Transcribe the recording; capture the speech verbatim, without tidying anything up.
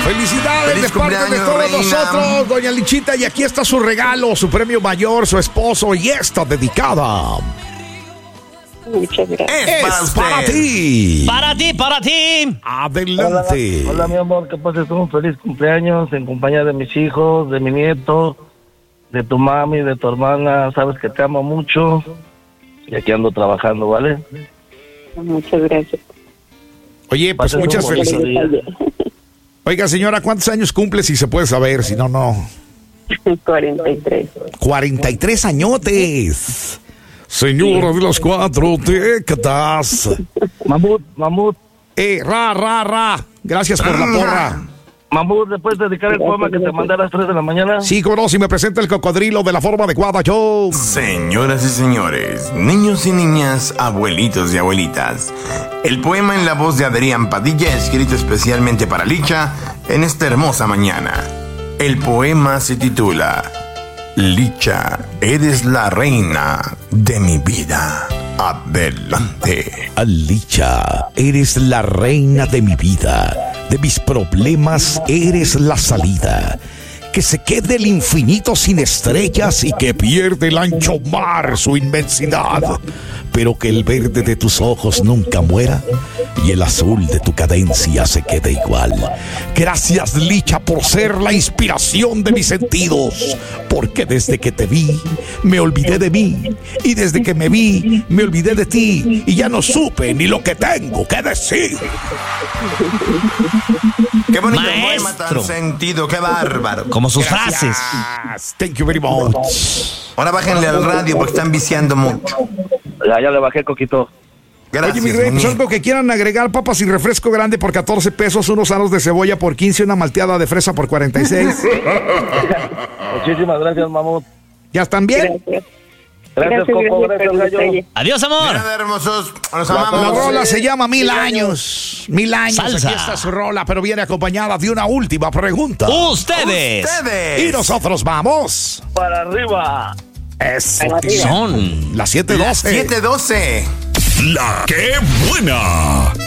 Felicidades Feliz de parte de cumpleaños, todos reina. nosotros, doña Lichita. Y aquí está su regalo, su premio mayor, su esposo. Y esta dedicada Muchas gracias. Es para es usted. para ti. Para ti, para ti. Adelante. Hola, hola, mi amor, que pases un feliz cumpleaños en compañía de mis hijos, de mi nieto, de tu mami, de tu hermana. Sabes que te amo mucho y aquí ando trabajando, ¿vale? Muchas gracias. Oye, pues Pasen muchas un bonito felicidades. día. Oiga, señora, ¿cuántos años cumple? Si se puede saber, si no, no. cuarenta y tres. cuarenta y tres añotes. Señora de las cuatro décadas. Mamut, Mamut, Eh, ra, ra, ra. Gracias por la porra. Mamut, ¿le puedes dedicar el poema que te mandé a las tres de la mañana? Sí, cómo no, si me presenta el cocodrilo de la forma adecuada, yo. Señoras y señores, niños y niñas, abuelitos y abuelitas, el poema en la voz de Adrián Padilla, escrito especialmente para Licha en esta hermosa mañana. El poema se titula Licha, eres la reina de mi vida. Adelante. Licha, eres la reina de mi vida. De mis problemas eres la salida. Que se quede el infinito sin estrellas y que pierde el ancho mar su inmensidad. Pero que el verde de tus ojos nunca muera y el azul de tu cadencia se quede igual. Gracias, Licha, por ser la inspiración de mis sentidos. Porque desde que te vi, me olvidé de mí. Y desde que me vi, me olvidé de ti. Y ya no supe ni lo que tengo que decir. Qué bonito Maestro. poema tan sentido, qué bárbaro. Como sus Gracias. frases. Thank you very much. Ahora bájenle al radio porque están viciando mucho. Ya, ya le bajé, Coquito. Gracias, Oye, mi rey, pues muñeco. algo que quieran agregar: papas y refresco grande por catorce pesos, unos aros de cebolla por quince, una malteada de fresa por cuarenta y seis. Muchísimas gracias, Mamut. ¿Ya están bien? Gracias. Gracias, Coco, por gracias, el Gallo. detalle. Adiós, amor. Mira, hermosos, los La amamos. rola se llama Mil Años. Mil años. Salsa. Aquí está su rola, pero viene acompañada de una última pregunta. Ustedes Ustedes. Y nosotros vamos. Para arriba. Eso. son Las siete doce. siete doce. La que buena.